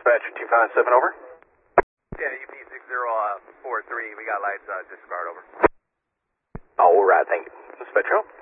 Dispatch 257, over. Yeah, UP6043, we got lights disregard, over. All right, thank you. Dispatch,